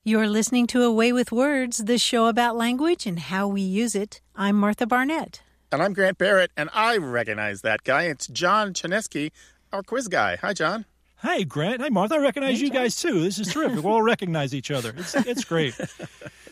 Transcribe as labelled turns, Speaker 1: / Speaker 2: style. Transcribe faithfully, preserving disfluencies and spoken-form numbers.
Speaker 1: You're listening to A Way with Words, the show about language and how we use it. I'm Martha Barnett.
Speaker 2: And I'm Grant Barrett, and I recognize that guy. It's John Chaneski, our quiz guy. Hi, John.
Speaker 3: Hi, Grant. Hi, Martha. I recognize
Speaker 1: Hey,
Speaker 3: you
Speaker 1: John.
Speaker 3: guys, too. This is terrific. We all recognize each other. It's, it's great.